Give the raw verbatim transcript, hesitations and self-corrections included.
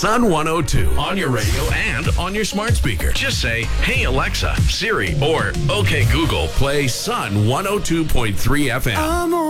Sun one oh two on your radio and on your smart speaker. Just say, hey, Alexa, Siri, or okay, Google, play Sun one oh two point three F M.